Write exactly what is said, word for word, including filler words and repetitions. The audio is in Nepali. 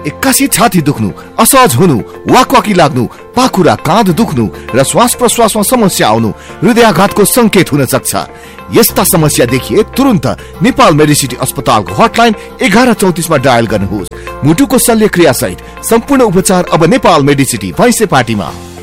एक्कासी छाती दुख्नु, असहज हुनु, वाकवाकी लाग्नु, पाखुरा काँध दुख्नु र श्वास प्रश्वासमा समस्या आउनु हृदयाघातको संकेत हुन सक्छ। यस्ता समस्या देखिए तुरन्त नेपाल मेडिसिटी अस्पतालको हटलाइन एघार चौतिसमा डायल गर्नुहोस्। मुटुको शल्यक्रिया सहित सम्पूर्ण उपचार अब नेपाल मेडिसिटी भैँसेपाटीमा।